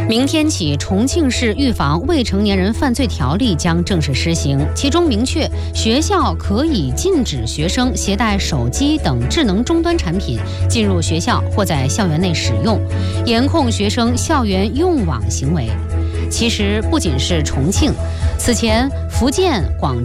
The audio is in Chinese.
明天起，重庆市预防未成年人犯罪条例将正式施行，其中明确，学校可以禁止学生携带手机等智能终端产品进入学校或在校园内使用，严控学生校园用网行为。其实不仅是重庆，此前福建、广